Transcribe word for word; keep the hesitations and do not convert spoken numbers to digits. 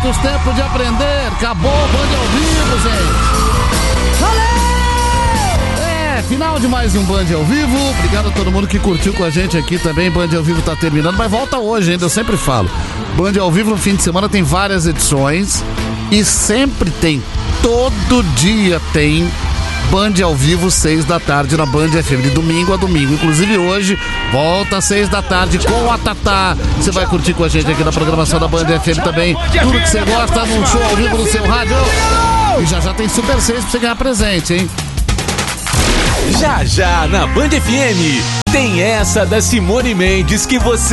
Santos, tempo de aprender. Acabou o Band ao vivo, gente. Valeu! É, final de mais um Band ao vivo. Obrigado a todo mundo que curtiu com a gente aqui também. Band ao vivo tá terminando, mas volta hoje ainda, eu sempre falo. Band ao vivo no fim de semana tem várias edições e sempre tem, todo dia tem Band ao vivo, seis da tarde na Band F M, de domingo a domingo. Inclusive hoje, volta às seis da tarde com a Tatá. Você vai curtir com a gente aqui na programação da Band F M também. Tudo que você gosta num show ao vivo no seu rádio. E já já tem Super seis pra você ganhar presente, hein? Já já na Band F M tem essa da Simone Mendes que você